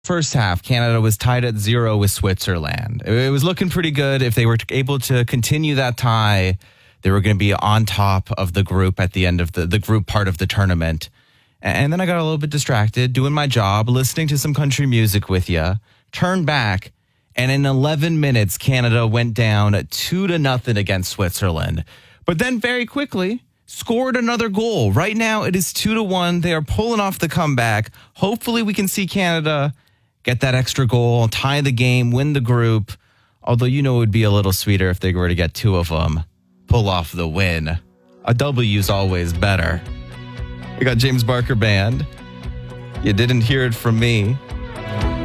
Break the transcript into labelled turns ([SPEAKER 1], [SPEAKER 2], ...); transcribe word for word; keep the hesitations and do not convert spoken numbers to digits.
[SPEAKER 1] First half, Canada was tied at zero with Switzerland. It was looking pretty good. If they were able to continue that tie, they were going to be on top of the group at the end of the, the group part of the tournament. And then I got a little bit distracted doing my job, listening to some country music with you, turned back, and in eleven minutes, Canada went down two to nothing against Switzerland. But then very quickly scored another goal. Right now, it is two to one. They are pulling off the comeback. Hopefully, we can see Canada get that extra goal, tie the game, win the group. Although, you know, it would be a little sweeter if they were to get two of them, pull off the win. A W is always better. We got James Barker Band. You didn't hear it from me.